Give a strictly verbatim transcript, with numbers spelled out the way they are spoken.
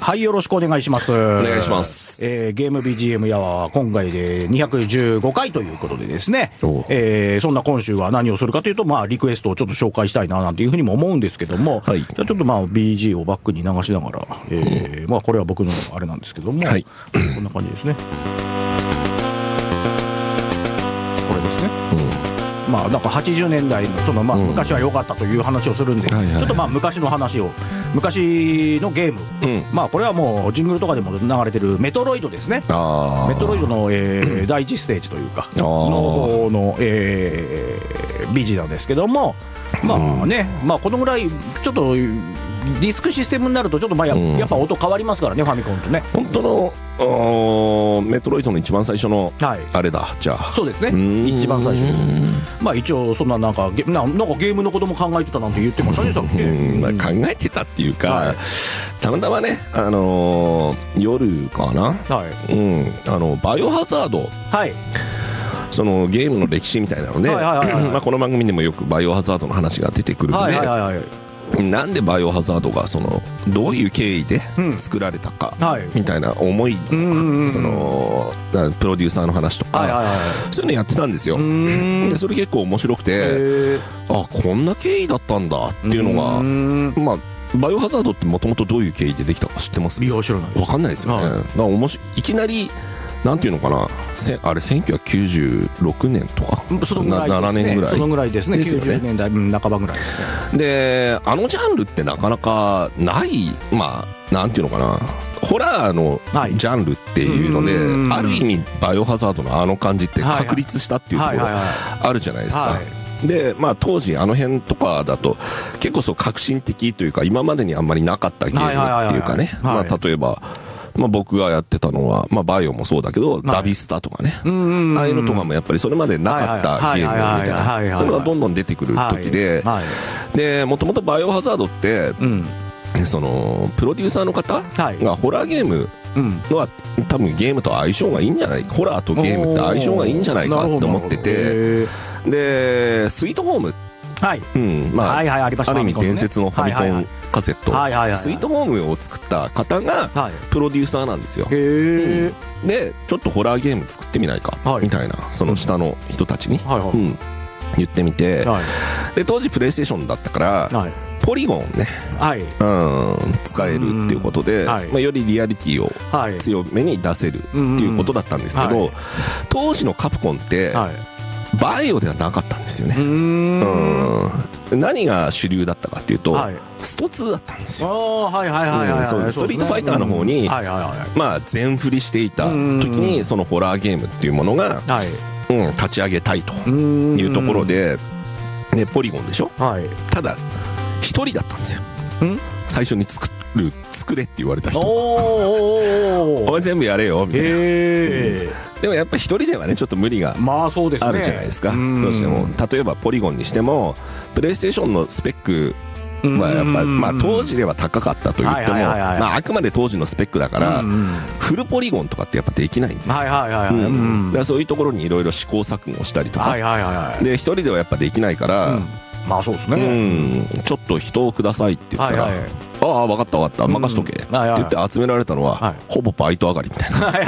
はい、よろしくお願いします。 お願いします。 えー、ゲーム ビージーエム やは今回でにひゃくじゅうごかいということでですね、えー、そんな今週は何をするかというと、まあ、リクエストをちょっと紹介したいななんていうふうにも思うんですけども、はい、じゃあちょっとまあ ビージー をバックに流しながら、えー、まあこれは僕のあれなんですけども、はい、こんな感じですね。これですね。うんまあ、なんかはちじゅうねんだいのそのまあ昔は良かったという話をするんで、ちょっとまあ昔の話を、昔のゲーム、うん、まあこれはもうジングルとかでも流れてるメトロイドですね。あメトロイドの、えー、第一ステージというかの方の、えー、ビージーなんですけども、まあね、まあこのぐらいちょっとディスクシステムになるとちょっとまあ や,、うん、やっぱ音変わりますからね、ファミコンとね。 本当のメトロイドの一番最初のあれだ、はい、じゃあそうですね、一番最初です。まあ一応そんななんかゲななんかゲームのことも考えてたなんて言ってましたね、さっき。 まあ、考えてたっていうか、はい、たまたまね、あのー、夜かな、はいうん、あのバイオハザード、はいそのゲームの歴史みたいなので、この番組でもよくバイオハザードの話が出てくるので、はいはいはいはい、なんでバイオハザードがそのどういう経緯で作られたかみたいな思いとか、そのプロデューサーの話とかそういうのやってたんですよ。でそれ結構面白くて、あこんな経緯だったんだっていうのが、まあバイオハザードってもともとどういう経緯でできたか知ってます？ いや知らない。 分かんないですよね。だから面白い、いきなりなんていうのかな、あれせんきゅうひゃくきゅうじゅうろくねんとかそのぐらいですね、ななねんぐらいそのぐらいですね、きゅうじゅうねんだい半ばぐらいですね。 であのジャンルってなかなかない、まあなんていうのかな、ホラーのジャンルっていうので、はい、ある意味バイオハザードのあの感じって確立したっていうところあるじゃないですか。でまあ、当時あの辺とかだと結構そう革新的というか今までにあんまりなかったゲームっていうかね、まあ例えばまあ、僕がやってたのは、まあ、バイオもそうだけど、はい、ダビスタとかね、ああいうのとかもやっぱりそれまでなかったゲームみたいなこれがどんどん出てくる時で、はいはい、でもともとバイオハザードって、うん、そのプロデューサーの方がホラーゲームのは多分ゲームと相性がいいんじゃない、ホラーとゲームって相性がいいんじゃないかって思ってて、でスイートホーム、はいうんまあ、はいはい、ありました。ある意味伝説のファミコンカセット、はいはいはい、スイートホームを作った方がプロデューサーなんですよ。へー、うん、でちょっとホラーゲーム作ってみないか、はい、みたいなその下の人たちに、はいはいうん、言ってみて、はい、で当時プレイステーションだったから、はい、ポリゴンね、はいうん、使えるっていうことで、はいまあ、よりリアリティを強めに出せるっていうことだったんですけど、はい、当時のカプコンって、はいバイオではなかったんですよね。うーんうん何が主流だったかっていうと、はい、ストツーだったんですよ。はいはいはいはい、うん、ストリートファイターの方に、はいはいはい、まあ全振りしていた時にそのホラーゲームっていうものが、はいうん、立ち上げたいというところで、ね、ポリゴンでしょ、はい、ただ一人だったんですよ。ん最初に作る作れって言われた人おお前全部やれよみたいな。へでもやっぱ一人ではねちょっと無理があるじゃないですか。どうしても例えばポリゴンにしてもプレイステーションのスペックはやっぱまあ当時では高かったと言ってもまああくまで当時のスペックだからフルポリゴンとかってやっぱできないんですよ。だからそういうところにいろいろ試行錯誤したりとかで一人ではやっぱできないからまあそうですね、 うん、ちょっと人をくださいって言ったら、はいはい、ああ分かった分かった任しとけって言って集められたのは、はい、ほぼバイト上がりみたいな